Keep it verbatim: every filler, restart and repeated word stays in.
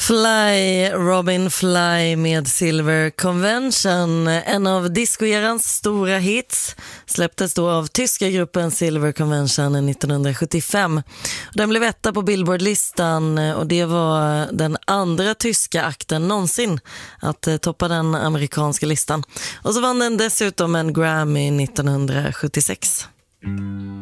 Fly, Robin Fly med Silver Convention, en av discoerans stora hits, släpptes då av tyska gruppen Silver Convention nittonhundrasjuttiofem. Den blev etta på Billboard-listan och det var den andra tyska akten någonsin att toppa den amerikanska listan. Och så vann den dessutom en Grammy nittonhundrasjuttiosex.